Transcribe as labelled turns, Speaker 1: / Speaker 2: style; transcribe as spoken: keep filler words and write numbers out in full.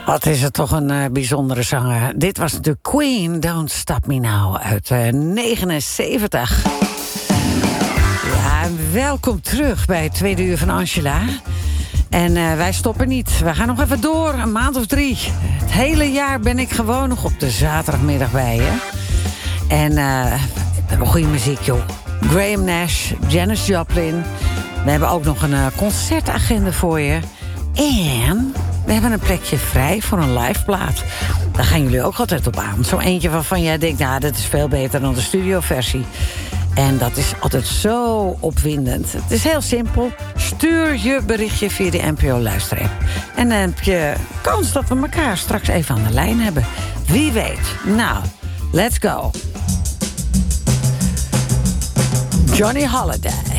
Speaker 1: Wat is het toch een uh, bijzondere zanger. Dit was de Queen, Don't Stop Me Now, uit uh, negenenzeventig. Ja, welkom terug bij het tweede uur van Angela. En uh, wij stoppen niet. We gaan nog even door, een maand of drie. Het hele jaar ben ik gewoon nog op de zaterdagmiddag bij je. En uh, we hebben goede muziek, joh. Graham Nash, Janis Joplin. We hebben ook nog een uh, concertagenda voor je. En we hebben een plekje vrij voor een live plaat. Daar gaan jullie ook altijd op aan. Zo eentje waarvan jij denkt, nou, dat is veel beter dan de studioversie. En dat is altijd zo opwindend. Het is heel simpel. Stuur je berichtje via de N P O-luisterapp. En dan heb je kans dat we elkaar straks even aan de lijn hebben. Wie weet. Nou, let's go. Johnny Holiday.